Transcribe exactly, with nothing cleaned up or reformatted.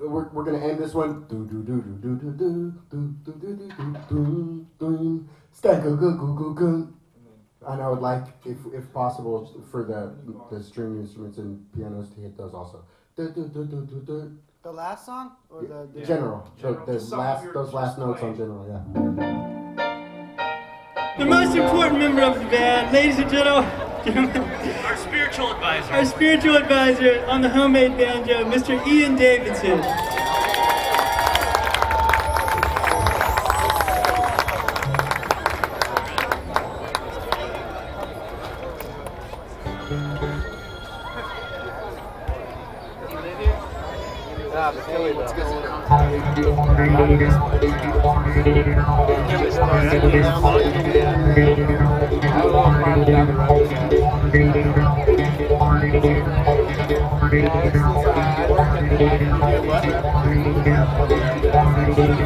we're we're gonna end this one. Do do do do do do do do do do do do do. Skank go go go go go. And I would like, if if possible, for the the string instruments and pianos to hit those also. Do do do do do do. The last song or the, the general? So General. the The song last you're those last just notes on playing. general, yeah. The most important member of the band, ladies and gentlemen, Our spiritual advisor. our spiritual advisor on the homemade banjo, Mister Ian Davidson. I